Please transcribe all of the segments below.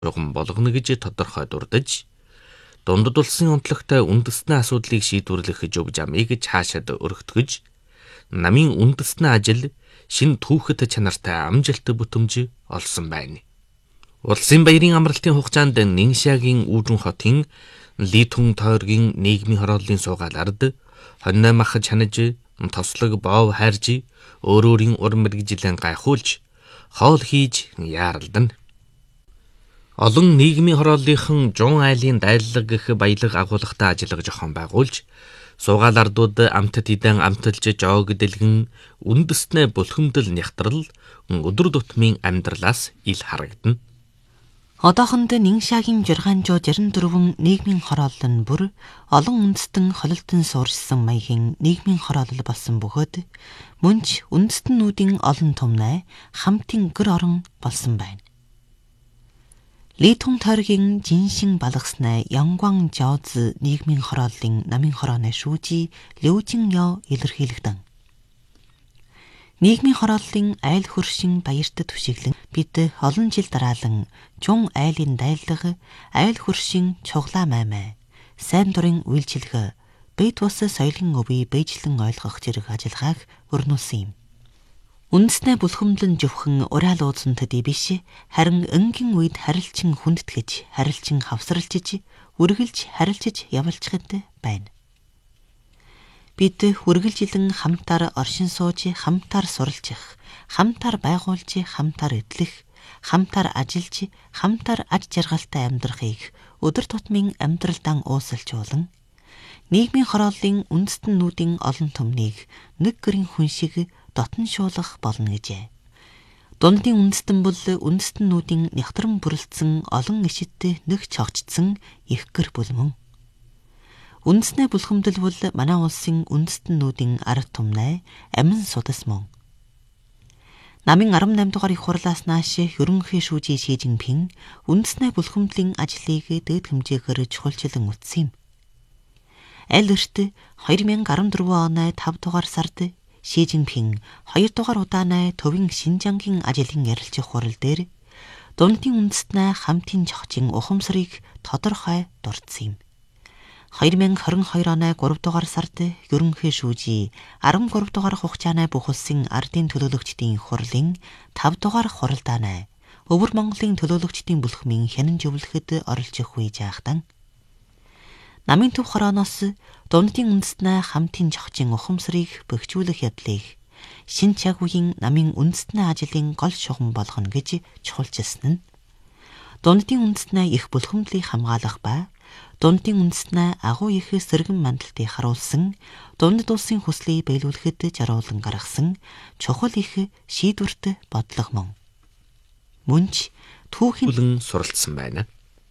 чухам болгоно гэж тодорхой дурдж, дундад улсын онцлогтой үндэстэн асуудлыг шийдвэрлэх зөв замыг цаашид өргөтгөж, намын үндэстэн ажил шин түүхэд чанартай амжилт бүтэмж олсон байна. Улсын баярын амралтын хугацаанд Ниншагийн Үүрэн хотын Литун тойргийн нийгмийн хорооллын суугаалард хоньной мах чанаж, тослог боов хайрж, өөрийн ур мэргэжилэн гайхуулж, хоол хийж яаралдана. Олон нийгмийн хорооллынхан жун айлын дайлаг гэх баялаг агуулгатай ажиллах зохион байгуулж, суугаалардууд амтд идэн амталж жоог дэлгэн үндэстнээ булхимдал нягтрал өдөр тутмын амьдралаас ил харагдана. Одоохонд Ниншагийн 664 нийгмийн хороолол нь бүр олон үндэстэн холилдон суурьсан маягийн нийгмийн хороолол болсон бөгөөд мөн ч үндэстнүүдийн олон томнай хамтын гэр орон болсон байна. Литун тойргийн Жиншин балгаснай Янгван Жоз нийгмийн хорооллын намын хорооны шүүжи Лүжин Яо илэрхийлэгдэн. Нийгмийн хорооллын айл хөршин баярт түшиглэн бид олон жил дараалан жун айлын дайлаг, айл хөршин чуглаа маймай, сайн дурын үйлчилгээ, бэд бус соёлын өвийг бэжлэн ойлгох зэрэг ажиллагааг өрнүүлсэн юм. Үндэснээ булхимдлан зөвхөн ураал ууцсан төдий биш, харин энгийн үед харилцан хүндэтгэж, харилцан хавсралчиж, үргэлж харилцаж явалчхад байна. Бид үргэлжилэн хамтаар оршин сууж, хамтаар суралцах, хамтаар байгуулж, хамтаар эдлэх, хамтаар ажиллаж, хамтаар аж жаргалтай амьдрахыг өдөр тутмын амьдралдаа уусалжуулан, нийгмийн хорооллын үндэстнүүдийн олон түмнийг нэг гэрийн хүн шиг дотн шуулгах болно гэжээ. Дундын үндэстэн бол үндэстнүүдийн нягтран бүрэлдсэн олон ишидтэй нэг цогцсон их гэр бүл мөн. Үндэснээ булхимдал бол манай улсын үндэстнүүдийн ард түмнай амин судас мөн. Намын 18 дугаар их хурлаас нааш ерөнхий шүүжи Ши Жинпин үндэснээ булхимдлын ажлыг дэд хэмжээгээр чухалчлан үтсэн юм. Аль эрт 2014 оны 5 дугаар сард Ши Жинпин 2 дугаар удаанаа төвийн Шинжангийн ажлын ярилцах хурал дээр дундын үндэстнээ хамтын зохицын ухамсарыг тодорхой дурдсан юм. 2022 оны 3 дугаар сард ерөнхий шүүжи 13 дугаар хугацааны бүх улсын ардын төлөөлөгчдийн хурлын 5 дугаар хуралдаанаа Өвөр Монголын төлөөлөгчдийн бүлхмийн хянан зөвлөхөд оролцох үе жаахтан намын төв хорооноос дундын үндэстнээ хамтын зохицын ухамсарыг бэхжүүлэх ядлыг шин цаг үеийн намын үндэстний ажлын гол шугам болгоно гэж чухалчилсан нь дундын үндэстнээ их булхимдлыг хамгаалах ба дундын үндэстнээ агуу их сэргэн мандалтыг харуулсан дундад улсын хүслийг биелүүлэхэд жаруулан гаргасан чухал их шийдвэрт бодлого мөн ч түүхийн суралцсан байна.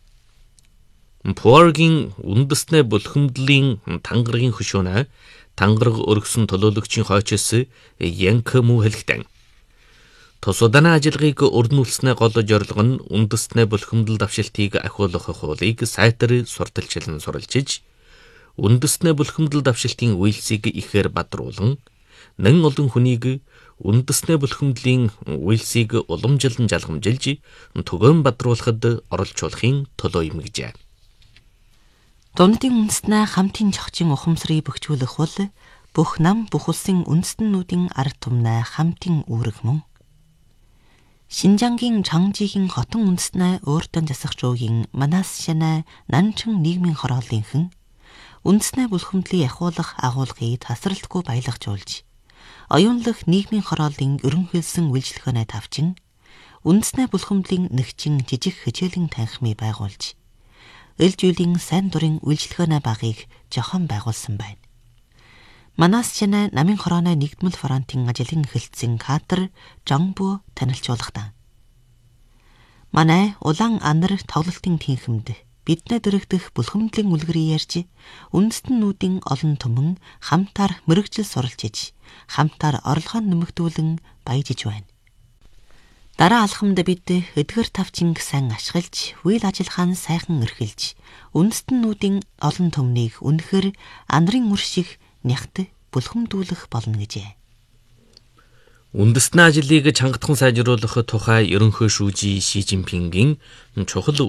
Пуаргийн үндэстнээ булхимдлын тангаргийн хөшөөнө тангараг өргөсөн төлөөлөгчийн хойчос Янкму хэлхтэн. Тусудана ажиллагааг өрнүүлснээ гол зорилго нь үндэстнээ булхимдал давшилтыг ахиулах хуулийг сайтар сурталчилан суралцж, үндэстнээ булхимдал давшилтын үйлсийг ихээр бадруулан, нэн олон хүнийг үндэстнээ булхимдлын үйлсийг уламжлан жалгамжилж, түгээн бадруулахад оролцуулахын төлөө юм гэжээ. Дундын үндэстнээ хамтын зохицын ухамсарыг бэхжүүлэх бол бүх нам бүх улсын үндэстнүүдийн ард түмнээ хамтын үүрэг мөн. Шинжангийн Чангжигийн хотон үндэстнээ өөртөө засах жуугийн Манас Шанай Нанчин нийгмийн хорооллынхан үндэстнээ булхимдлыг ахиулах агуулгыг тасралтгүй баялагжуулж, оюунлах нийгмийн хорооллын ерөнхийлсөн үйлчлэгөө тавчин, үндэстнээ булхимдлын нэгчин жижиг хичээлийн танхимыг байгуулж, эл зүйлийн сайн дурын үйлчлэгөө багыг зохион байгуулсан байна. Манас Шанай намын хорооны нэгдмэл фронтын ажлын эхэлсэн кадр Жонбу танилцуулгахдаа. Манай улаан анар тоглолтын тэнхимд биднээ дэрэгдэх булхимдлын үлгэрийг ярьж, үндэстнүүдийн олон түмэн хамтаар мэрэгжил суралцж, хамтаар орлогоо нэмэгдүүлэн баяжиж байна. Дараа алхамд бид эдгэр тавчин сайн ашиглаж, үйл ажиллагаан сайхан эрхэлж, үндэстнүүдийн олон түмнийг үнэхээр анарын үр шиг нягт булхимдүүлэх болно гэжээ. Үндэстэн ажлыг чангатхан сайжруулах тухай ерөнхий шүүжий Ши Жинпингийн чухал